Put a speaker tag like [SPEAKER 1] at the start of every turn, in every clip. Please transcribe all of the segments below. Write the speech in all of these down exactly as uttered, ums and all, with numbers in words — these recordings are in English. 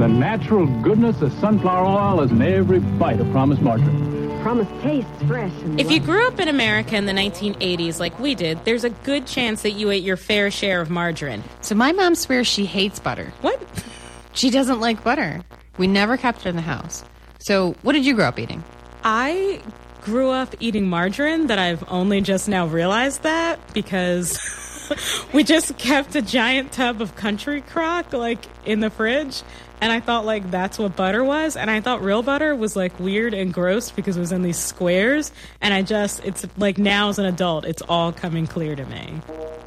[SPEAKER 1] natural goodness of sunflower oil is in every bite of Promise margarine.
[SPEAKER 2] Promise tastes fresh. And
[SPEAKER 3] if you grew up in America in the nineteen eighties like we did, there's a good chance that you ate your fair share of margarine.
[SPEAKER 4] So my mom swears she hates butter.
[SPEAKER 3] What?
[SPEAKER 4] She doesn't like butter. We never kept it in the house. So what did you grow up eating?
[SPEAKER 3] I grew up eating margarine that I've only just now realized that because we just kept a giant tub of Country Crock, like, in the fridge. And I thought, like, that's what butter was. And I thought real butter was, like, weird and gross because it was in these squares. And I just, it's, like, now as an adult, it's all coming clear to me.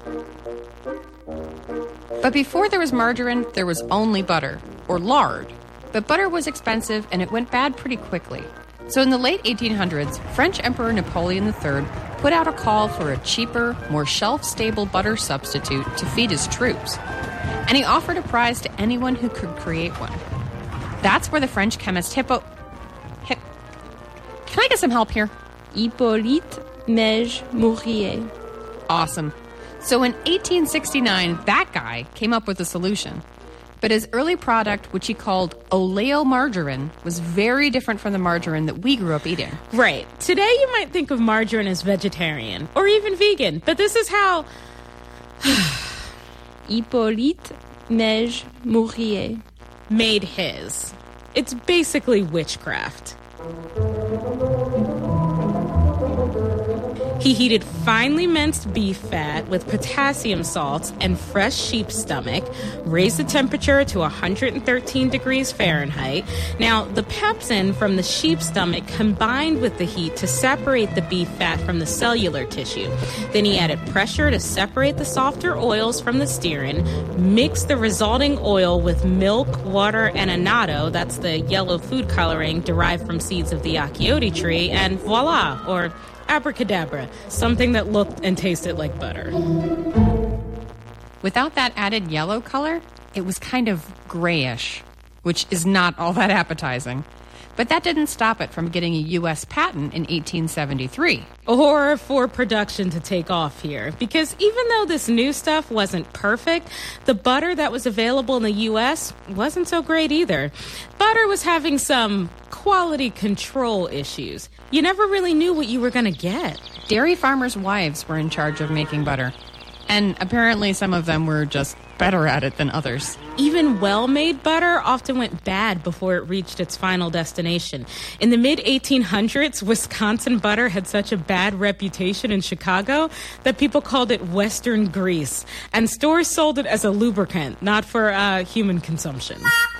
[SPEAKER 4] But before there was margarine, there was only butter, or lard. But butter was expensive, and it went bad pretty quickly. So in the late eighteen hundreds, French Emperor Napoleon the Third put out a call for a cheaper, more shelf-stable butter substitute to feed his troops. And he offered a prize to anyone who could create one. That's where the French chemist Hippo... Hip... Can I get some help here?
[SPEAKER 5] Hippolyte Mege Mourier.
[SPEAKER 4] Awesome. So in eighteen sixty-nine, that guy came up with a solution. But his early product, which he called oleomargarine, was very different from the margarine that we grew up eating.
[SPEAKER 3] Right. Today you might think of margarine as vegetarian or even vegan, but this is how...
[SPEAKER 5] Hippolyte Mege Mourier
[SPEAKER 3] made his. It's basically witchcraft. He heated finely minced beef fat with potassium salts and fresh sheep's stomach, raised the temperature to one hundred thirteen degrees Fahrenheit. Now, the pepsin from the sheep's stomach combined with the heat to separate the beef fat from the cellular tissue. Then he added pressure to separate the softer oils from the stearin, mixed the resulting oil with milk, water, and annatto, that's the yellow food coloring derived from seeds of the achiote tree, and voila, or abracadabra, something that looked and tasted like butter.
[SPEAKER 4] Without that added yellow color, it was kind of grayish, which is not all that appetizing. But that didn't stop it from getting a U S patent in eighteen seventy-three.
[SPEAKER 3] Or for production to take off here. Because even though this new stuff wasn't perfect, the butter that was available in the U S wasn't so great either. Butter was having some quality control issues. You never really knew what you were going to get.
[SPEAKER 4] Dairy farmers' wives were in charge of making butter. And apparently some of them were just better at it than others.
[SPEAKER 3] Even well-made butter often went bad before it reached its final destination. In the mid eighteen hundreds, Wisconsin butter had such a bad reputation in Chicago that people called it Western grease. And stores sold it as a lubricant, not for uh, human consumption.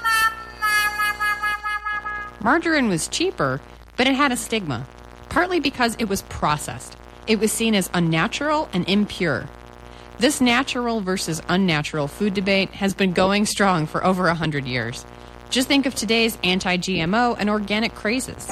[SPEAKER 4] Margarine was cheaper, but it had a stigma, partly because it was processed. It was seen as unnatural and impure. This natural versus unnatural food debate has been going strong for over a hundred years. Just think of today's anti-G M O and organic crazes.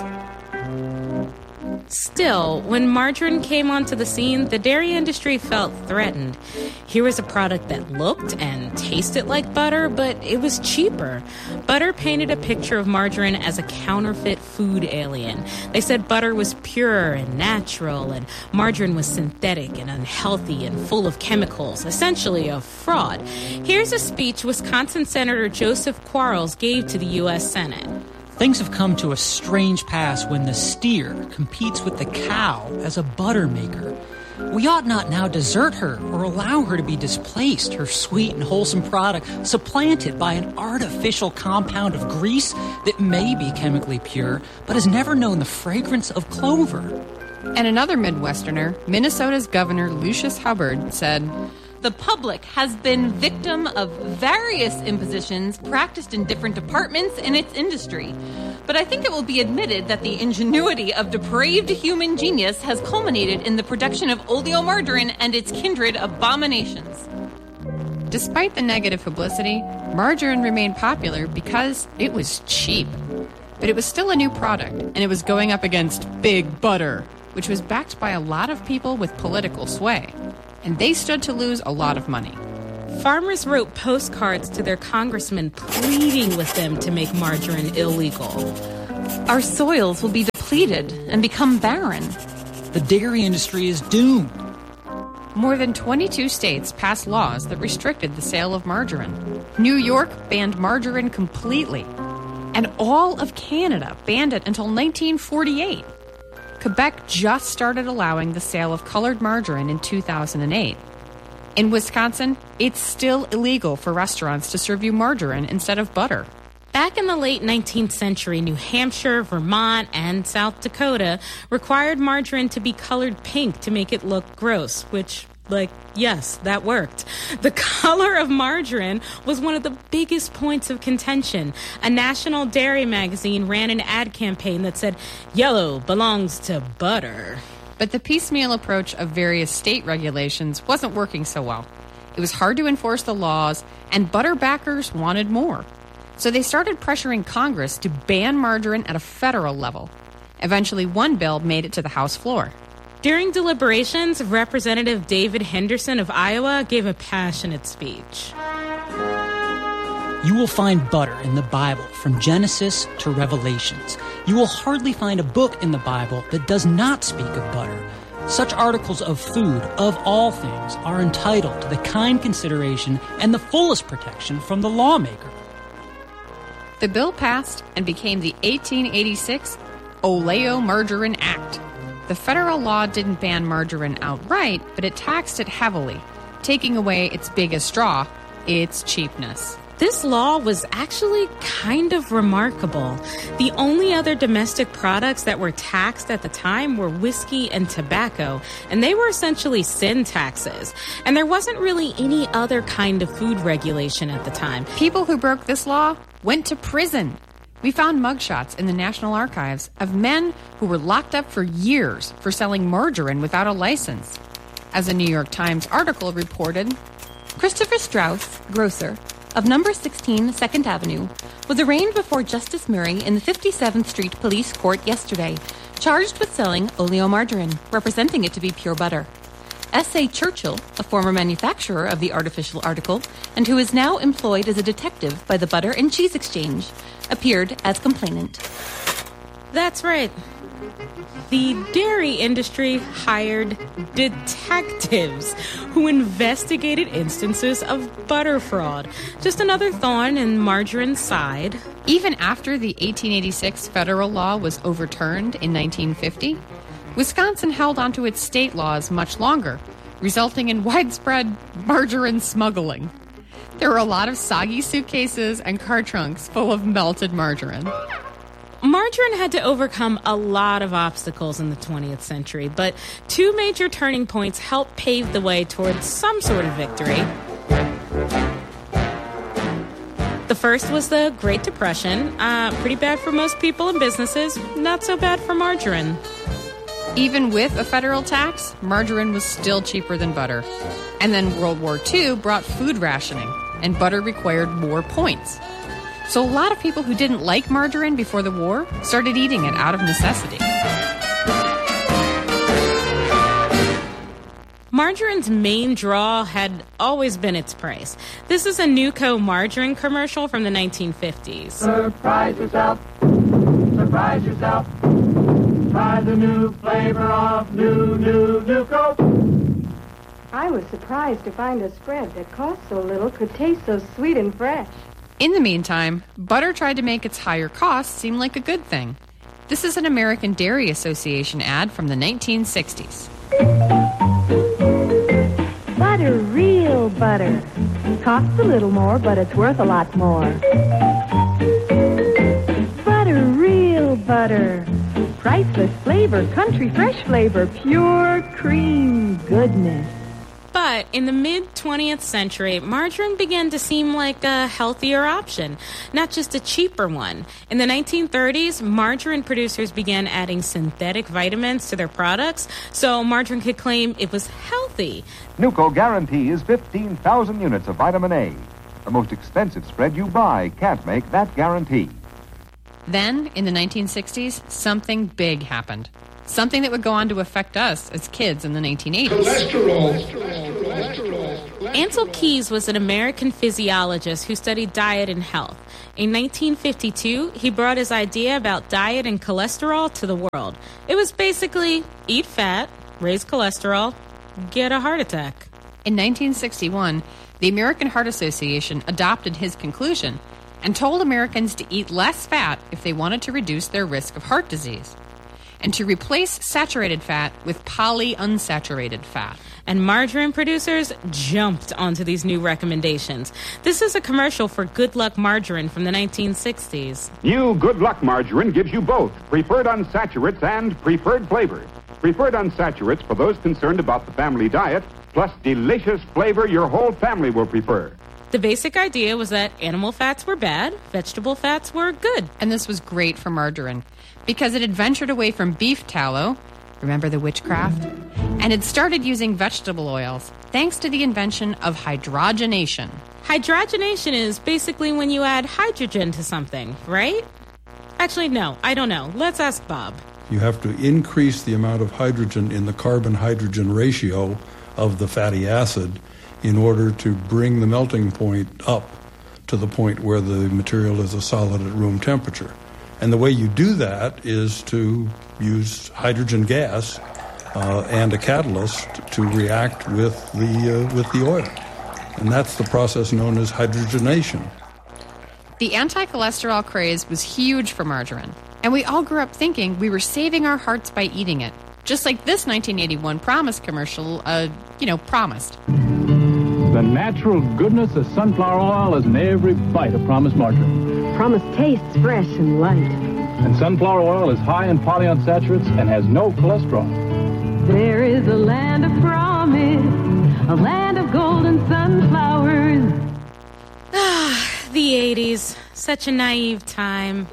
[SPEAKER 3] Still, when margarine came onto the scene, the dairy industry felt threatened. Here was a product that looked and tasted like butter, but it was cheaper. Butter painted a picture of margarine as a counterfeit food alien. They said butter was pure and natural, and margarine was synthetic and unhealthy and full of chemicals, essentially a fraud. Here's a speech Wisconsin Senator Joseph Quarles gave to the U S Senate.
[SPEAKER 6] Things have come to a strange pass when the steer competes with the cow as a butter maker. We ought not now desert her or allow her to be displaced, her sweet and wholesome product supplanted by an artificial compound of grease that may be chemically pure, but has never known the fragrance of clover.
[SPEAKER 4] And another Midwesterner, Minnesota's Governor Lucius Hubbard, said,
[SPEAKER 7] "The public has been victim of various impositions practiced in different departments in its industry. But I think it will be admitted that the ingenuity of depraved human genius has culminated in the production of oleomargarine and its kindred abominations."
[SPEAKER 4] Despite the negative publicity, margarine remained popular because it was cheap. But it was still a new product, and it was going up against Big Butter, which was backed by a lot of people with political sway. And they stood to lose a lot of money.
[SPEAKER 3] Farmers wrote postcards to their congressmen pleading with them to make margarine illegal.
[SPEAKER 7] "Our soils will be depleted and become barren.
[SPEAKER 6] The dairy industry is doomed."
[SPEAKER 4] more than twenty-two states passed laws that restricted the sale of margarine. New York banned margarine completely, and all of Canada banned it until nineteen forty-eight. Quebec just started allowing the sale of colored margarine in two thousand eight. In Wisconsin, it's still illegal for restaurants to serve you margarine instead of butter.
[SPEAKER 3] Back in the late nineteenth century, New Hampshire, Vermont, and South Dakota required margarine to be colored pink to make it look gross, which, like, yes, that worked. The color of margarine was one of the biggest points of contention. A national dairy magazine ran an ad campaign that said, "Yellow belongs to butter."
[SPEAKER 4] But the piecemeal approach of various state regulations wasn't working so well. It was hard to enforce the laws, and butter backers wanted more. So they started pressuring Congress to ban margarine at a federal level. Eventually, one bill made it to the House floor.
[SPEAKER 3] During deliberations, Representative David Henderson of Iowa gave a passionate speech.
[SPEAKER 6] You will find butter in the Bible from Genesis to Revelations. You will hardly find a book in the Bible that does not speak of butter. Such articles of food, of all things, are entitled to the kind consideration and the fullest protection from the lawmaker.
[SPEAKER 4] The bill passed and became the eighteen eighty-six Oleomargarine Act. The federal law didn't ban margarine outright, but it taxed it heavily, taking away its biggest draw, its cheapness.
[SPEAKER 3] This law was actually kind of remarkable. The only other domestic products that were taxed at the time were whiskey and tobacco, and they were essentially sin taxes. And there wasn't really any other kind of food regulation at the time.
[SPEAKER 4] People who broke this law went to prison. We found mugshots in the National Archives of men who were locked up for years for selling margarine without a license. As a New York Times article reported,
[SPEAKER 7] Christopher Strauss, grocer, of number sixteen second Avenue, was arraigned before Justice Murray in the fifty-seventh Street Police Court yesterday, charged with selling oleomargarine, representing it to be pure butter. S A Churchill, a former manufacturer of the artificial article, and who is now employed as a detective by the Butter and Cheese Exchange, appeared as complainant.
[SPEAKER 3] That's right. The dairy industry hired detectives who investigated instances of butter fraud. Just another thorn in margarine's side.
[SPEAKER 4] Even after the eighteen eighty-six federal law was overturned in nineteen fifty, Wisconsin held onto its state laws much longer, resulting in widespread margarine smuggling. There were a lot of soggy suitcases and car trunks full of melted margarine.
[SPEAKER 3] Margarine had to overcome a lot of obstacles in the twentieth century, but two major turning points helped pave the way towards some sort of victory. The first was the Great Depression. Uh, pretty bad for most people and businesses, not so bad for margarine.
[SPEAKER 4] Even with a federal tax, margarine was still cheaper than butter. And then World War Two brought food rationing, and butter required more points. So a lot of people who didn't like margarine before the war started eating it out of necessity.
[SPEAKER 3] Margarine's main draw had always been its price. This is a Nuco margarine commercial from the nineteen fifties.
[SPEAKER 1] Surprise yourself, surprise yourself. Try the new flavor of new, new, Nuco.
[SPEAKER 2] I was surprised to find a spread that cost so little could taste so sweet and fresh.
[SPEAKER 4] In the meantime, butter tried to make its higher costs seem like a good thing. This is an American Dairy Association ad from the nineteen sixties.
[SPEAKER 2] Butter, real butter. Costs a little more, but it's worth a lot more. Butter, real butter. Priceless flavor, country fresh flavor, pure cream goodness.
[SPEAKER 3] But in the mid-twentieth century, margarine began to seem like a healthier option, not just a cheaper one. In the nineteen thirties, margarine producers began adding synthetic vitamins to their products, so margarine could claim it was healthy.
[SPEAKER 8] Nuco guarantees fifteen thousand units of vitamin A. The most expensive spread you buy can't make that guarantee.
[SPEAKER 4] Then, in the nineteen sixties, something big happened. Something that would go on to affect us as kids in the nineteen eighties.
[SPEAKER 9] Cholesterol.
[SPEAKER 3] Ansel Keys was an American physiologist who studied diet and health. In nineteen fifty-two, he brought his idea about diet and cholesterol to the world. It was basically eat fat, raise cholesterol, get a heart attack.
[SPEAKER 4] In nineteen sixty-one, the American Heart Association adopted his conclusion and told Americans to eat less fat if they wanted to reduce their risk of heart disease, and to replace saturated fat with polyunsaturated fat.
[SPEAKER 3] And margarine producers jumped onto these new recommendations. This is a commercial for Good Luck Margarine from the nineteen sixties.
[SPEAKER 9] New Good Luck Margarine gives you both preferred unsaturates and preferred flavors. Preferred unsaturates for those concerned about the family diet, plus delicious flavor your whole family will prefer.
[SPEAKER 3] The basic idea was that animal fats were bad, vegetable fats were good.
[SPEAKER 4] And this was great for margarine because it had ventured away from beef tallow, remember the witchcraft, and had started using vegetable oils thanks to the invention of hydrogenation.
[SPEAKER 3] Hydrogenation is basically when you add hydrogen to something, right? Actually, no, I don't know. Let's ask Bob.
[SPEAKER 10] You have to increase the amount of hydrogen in the carbon-hydrogen ratio of the fatty acid in order to bring the melting point up to the point where the material is a solid at room temperature. And the way you do that is to use hydrogen gas uh, and a catalyst to react with the uh, with the oil. And that's the process known as hydrogenation.
[SPEAKER 4] The anti-cholesterol craze was huge for margarine, and we all grew up thinking we were saving our hearts by eating it, just like this nineteen eighty-one Promise commercial, uh, you know, promised.
[SPEAKER 1] The natural goodness of sunflower oil is in every bite of Promise margarine.
[SPEAKER 2] Promise tastes fresh and light.
[SPEAKER 1] And sunflower oil is high in polyunsaturates and has no cholesterol.
[SPEAKER 11] There is a land of promise, a land of golden sunflowers.
[SPEAKER 3] Ah, the eighties. Such a naive time.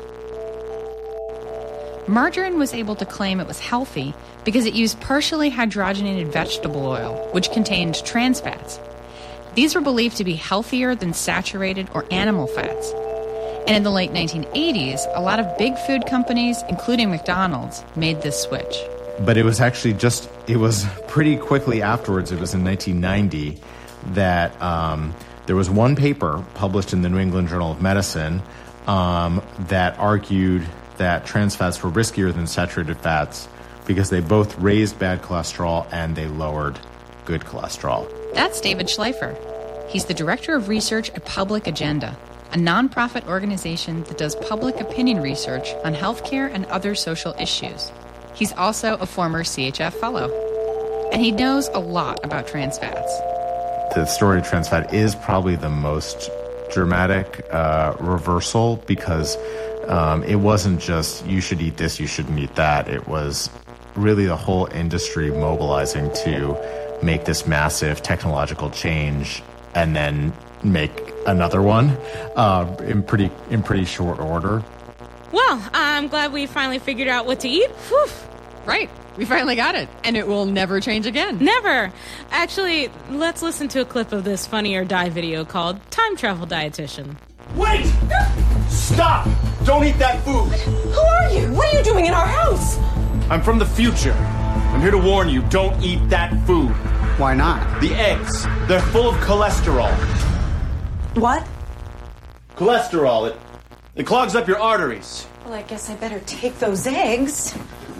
[SPEAKER 4] Margarine was able to claim it was healthy because it used partially hydrogenated vegetable oil, which contained trans fats. These were believed to be healthier than saturated or animal fats. And in the late nineteen eighties, a lot of big food companies, including McDonald's, made this switch.
[SPEAKER 12] But it was actually just, it was pretty quickly afterwards, it was in nineteen ninety, that um, there was one paper published in the New England Journal of Medicine um, that argued that trans fats were riskier than saturated fats because they both raised bad cholesterol and they lowered good cholesterol.
[SPEAKER 4] That's David Schleifer. He's the director of research at Public Agenda, a nonprofit organization that does public opinion research on healthcare and other social issues. He's also a former C H F fellow, and he knows a lot about trans fats.
[SPEAKER 12] The story of trans fat is probably the most dramatic uh, reversal because um, it wasn't just you should eat this, you shouldn't eat that. It was really the whole industry mobilizing to make this massive technological change and then make another one uh, in pretty in pretty short order.
[SPEAKER 3] Well, I'm glad we finally figured out what to eat. Whew.
[SPEAKER 4] Right. We finally got it. And it will never change again.
[SPEAKER 3] Never. Actually, let's listen to a clip of this Funny or Die video called Time Travel Dietitian.
[SPEAKER 13] Wait! Stop! Don't eat that food!
[SPEAKER 14] Who are you? What are you doing in our house?
[SPEAKER 13] I'm from the future. I'm here to warn you, don't eat that food.
[SPEAKER 15] Why not?
[SPEAKER 13] The eggs. They're full of cholesterol.
[SPEAKER 14] What?
[SPEAKER 13] Cholesterol. It, it clogs up your arteries.
[SPEAKER 14] Well, I guess I better take those eggs.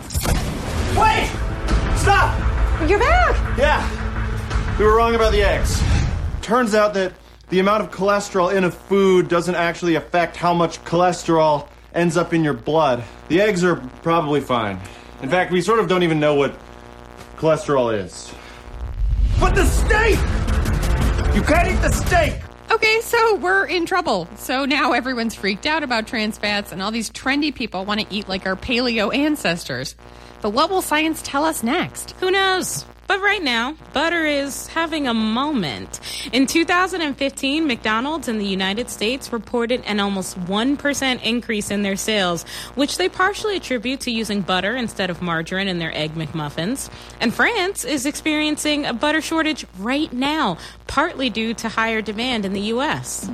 [SPEAKER 13] Wait! Stop!
[SPEAKER 14] You're back!
[SPEAKER 13] Yeah. We were wrong about the eggs. Turns out that the amount of cholesterol in a food doesn't actually affect how much cholesterol ends up in your blood. The eggs are probably fine. In fact, we sort of don't even know what cholesterol is. But the steak! You can't eat the steak!
[SPEAKER 4] Okay, so we're in trouble. So now everyone's freaked out about trans fats, and all these trendy people want to eat like our paleo ancestors. But what will science tell us next?
[SPEAKER 3] Who knows? But right now, butter is having a moment. In two thousand fifteen, McDonald's in the United States reported an almost one percent increase in their sales, which they partially attribute to using butter instead of margarine in their Egg McMuffins. And France is experiencing a butter shortage right now, partly due to higher demand in the U S.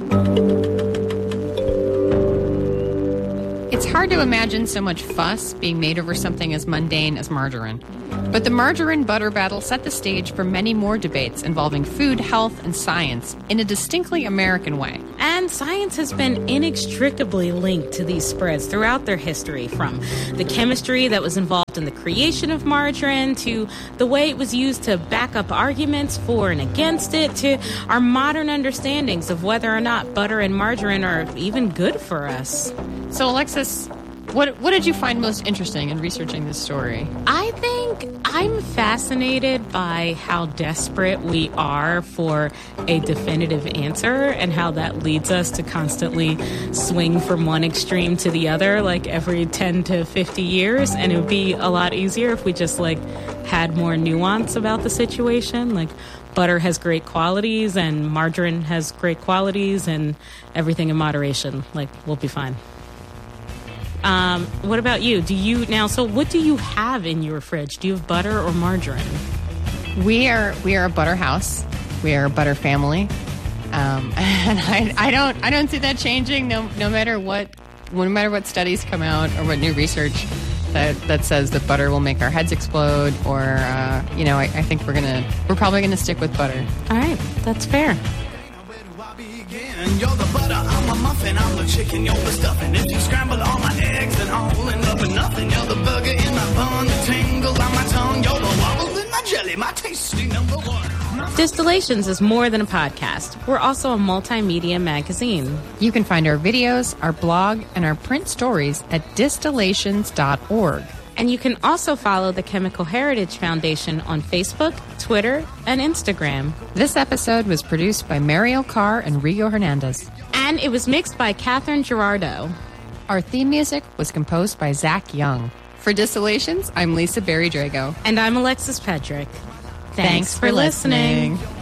[SPEAKER 4] It's hard to imagine so much fuss being made over something as mundane as margarine. But the margarine-butter battle set the stage for many more debates involving food, health, and science in a distinctly American way.
[SPEAKER 3] And science has been inextricably linked to these spreads throughout their history, from the chemistry that was involved in the creation of margarine to the way it was used to back up arguments for and against it to our modern understandings of whether or not butter and margarine are even good for us.
[SPEAKER 4] So, Alexis, What what did you find most interesting in researching this story?
[SPEAKER 3] I think I'm fascinated by how desperate we are for a definitive answer and how that leads us to constantly swing from one extreme to the other like every ten to fifty years. And it would be a lot easier if we just like had more nuance about the situation. Like butter has great qualities and margarine has great qualities and everything in moderation. Like we'll be fine. Um, what about you? Do you now? So, what do you have in your fridge? Do you have butter or margarine?
[SPEAKER 4] We are we are a butter house. We are a butter family, um, and I, I don't I don't see that changing. No no matter what no matter what studies come out or what new research that that says that butter will make our heads explode. Or uh, you know, I, I think we're gonna we're probably gonna stick with butter.
[SPEAKER 3] All right, that's fair.
[SPEAKER 15] And you're the butter, I'm a muffin, I'm the chicken, you're the stuffing. If you scramble all my eggs, then I'll end up with nothing. You're the burger in my bun, the tingle on my tongue. You're the wobble in my jelly, my tasty number one.
[SPEAKER 3] Distillations is more than a podcast. We're also a multimedia magazine.
[SPEAKER 4] You can find our videos, our blog, and our print stories at distillations dot org.
[SPEAKER 3] And you can also follow the Chemical Heritage Foundation on Facebook, Twitter, and Instagram.
[SPEAKER 4] This episode was produced by Mariel Carr and Rigo Hernandez.
[SPEAKER 3] And it was mixed by Catherine Girardo.
[SPEAKER 4] Our theme music was composed by Zach Young. For Distillations, I'm Lisa Berry Drago.
[SPEAKER 3] And I'm Alexis Pedrick. Thanks,
[SPEAKER 4] Thanks
[SPEAKER 3] for
[SPEAKER 4] for
[SPEAKER 3] listening.
[SPEAKER 4] listening.